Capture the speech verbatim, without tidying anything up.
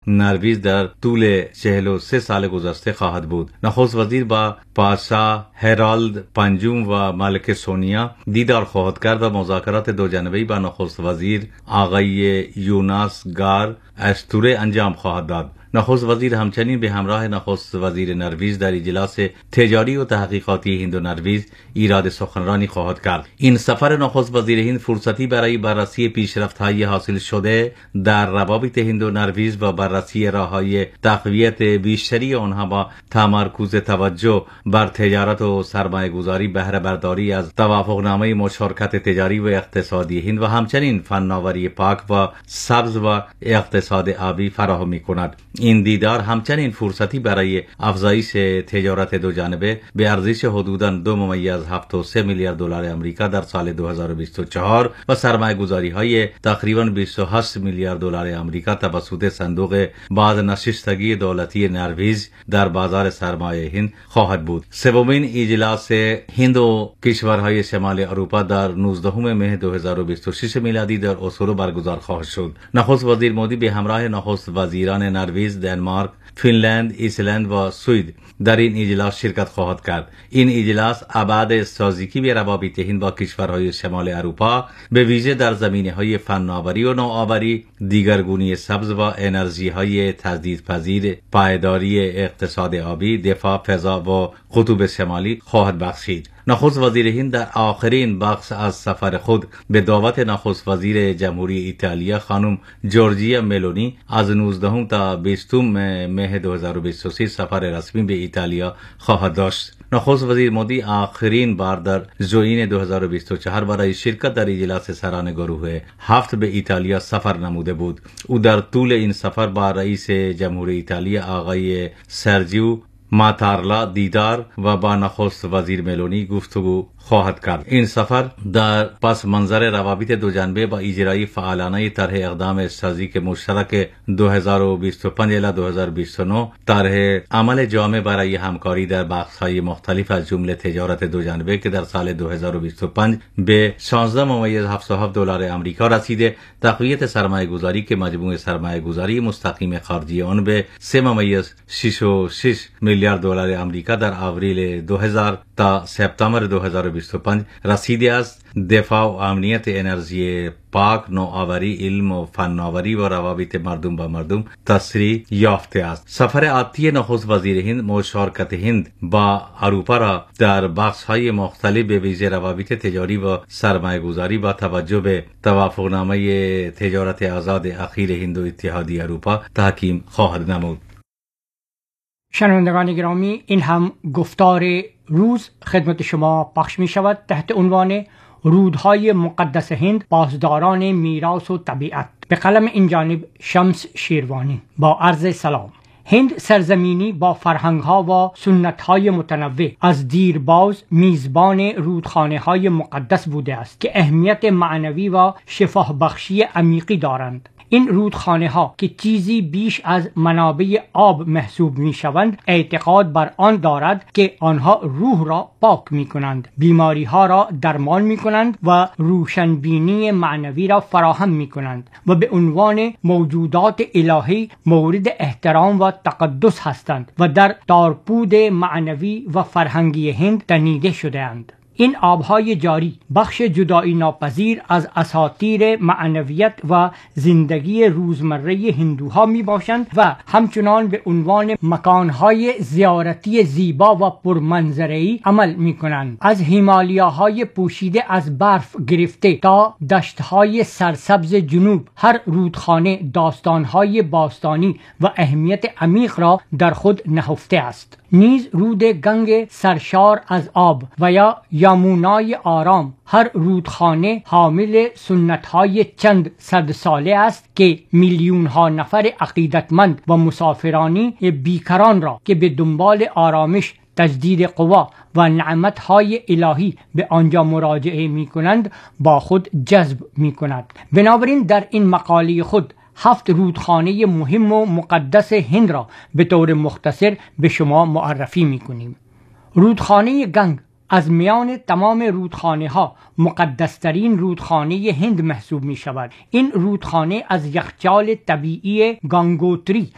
نرویز در طول چهل و سه سال گذشته خواهد بود. نخست وزیر با پادشاه هرالد پنجم و ملکه سونیا دیدار خواهد کرد و مذاکرات دو جانبه‌ای با نخست وزیر آقای یوناس گار استوره انجام خواهد داد. نخست وزیر همچنین به همراه نخست وزیر نرویز در اجلاس تجاری و تحقیقاتی هند و نرویز ایراد سخنرانی خواهد کرد. این سفر نخست وزیر هند فرصتی برای بررسی پیشرفت‌های حاصل شده در روابط هند و نرویز و بررسی راه‌های تقویت بیشتری آنها با تمرکز توجه بر تجارت و سرمایه‌گذاری بهره برداری از توافقنامه مشارکت تجاری و اقتصادی هند و همچنین فناوری پاک و سبز و اقتصاد آبی فراهم می‌کند. این دیدار همچنین فرصتی برای افزایش تجارت دو جانبه به ارزش حدوداً دو ممیز هفتاد و سه میلیارد دلار آمریکا در سال دو هزار و بیست و چهار و سرمایه‌گذاری‌های تقریباً بیست و هشت میلیارد دلار آمریکا توسط صندوق بازنشستگی دولتی نرویج در بازار سرمایه هند خواهد بود. سومین اجلاس هند و کشورهای شمال اروپا در نوزدهم مه دو هزار و بیست و شش میلادی در اسلو برگزار خواهد شد. نخست وزیر مودی به همراه نخست وزیران نرویج، دانمارک، فنلند، ایسلند و سوئد در این اجلاس شرکت خواهد کرد. این اجلاس ابعاد استراتژیکی به روابط هند با کشورهای شمال اروپا به ویژه در زمینه‌های فناوری و نوآوری، دیگرگونی سبز و انرژی‌های تجدیدپذیر، پایداری اقتصاد آبی، دفاع، فضا و قطب شمالی خواهد بخشید. نخست وزیر هند در آخرین بخش از سفر خود به دعوت نخست وزیر جمهوری ایتالیا خانم جورجیا ملونی از نوزدهم تا بیستم مه دو هزار و بیست و سه سفر رسمی به ایتالیا خواهد داشت. نخست وزیر مودی آخرین بار در ژوئین دو هزار و بیست و چهار برای شرکت در اجلاس سران گروه هفت به ایتالیا سفر نموده بود. او در طول این سفر با رئیس جمهوری ایتالیا آقای سرجیو ماتارلا دیدار و با نخست وزیر ملونی گفتگو خواهد کرد. این سفر در پس منظر روابط دو جانبه با اجرای فعالانه طرح اقدام استراتژیک مشترک دو هزار و بیست و پنج الی دو هزار و بیست و نه، طرح عمل جامع برای همکاری در بخش‌های مختلف از جمله تجارت دو جانبه که در سال دو هزار و بیست و پنج به شانزده ممیز هفتاد و هفت دلار آمریکا رسیده، تقویت سرمایه‌گذاری که مجموع سرمایه‌گذاری مستقیم خارجی آن به سه ممیز شش و شش میلیارد دلار آمریکا در آوریل دو هزار تا سپتامبر دو هزار و بیست و پنج رسیده است. دفاع و امنیت انرژی پاک، نوآوری، علم و فناوری و روابط مردم با مردم تسریع یافته است. سفر آتی نخست وزیر هند مشارکت هند با اروپا را در بخش‌های مختلف به ویژه روابط تجاری و سرمایه‌گذاری با توجه به توافقنامه تجارت آزاد اخیر هند و اتحادیه اروپا تحکیم خواهد نمود. شنوندگان گرامی، این هم گفتار روز خدمت شما پخش می شود تحت عنوان رودهای مقدس هند، پاسداران میراث و طبیعت، به قلم این جانب شمس شیروانی. با عرض سلام. هند سرزمینی با فرهنگ‌ها و سنت‌های متنوع از دیرباز میزبان رودخانه‌های مقدس بوده است که اهمیت معنوی و شفا بخشی عمیقی دارند. این رودخانه ها که چیزی بیش از منابع آب محسوب می شوند، اعتقاد بر آن دارد که آنها روح را پاک می کنند، بیماری ها را درمان می کنند و روشنبینی معنوی را فراهم می کنند و به عنوان موجودات الهی مورد احترام و تقدس هستند و در تارپود معنوی و فرهنگی هند تنیده شده اند. این آبهای جاری بخش جدایی ناپذیر از اساطیر معنویت و زندگی روزمره هندوها می باشند و همچنان به عنوان مکانهای زیارتی زیبا و پرمنظره‌ای عمل می کنند. از هیمالیاهای پوشیده از برف گرفته تا دشتهای سرسبز جنوب، هر رودخانه داستانهای باستانی و اهمیت عمیق را در خود نهفته است. نیز رود گنگ سرشار از آب و یا یامونای آرام، هر رودخانه حامل سنت‌های چند صد ساله است که میلیون‌ها نفر عقیدتمند و مسافرانی بیکران را که به دنبال آرامش، تجدید قوا و نعمت‌های الهی به آنجا مراجعه می‌کنند با خود جذب می‌کند. بنابراین در این مقاله خود هفت رودخانه مهم و مقدس هند را به طور مختصر به شما معرفی می‌کنیم. رودخانه گنگ از میان تمام رودخانه ها مقدسترین رودخانه هند محسوب می شود. این رودخانه از یخچال طبیعی گانگوتری